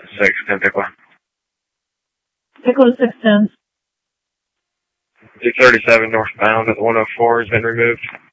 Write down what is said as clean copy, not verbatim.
610 Pickla. Pickla 610. 237 northbound at the 104 has been removed.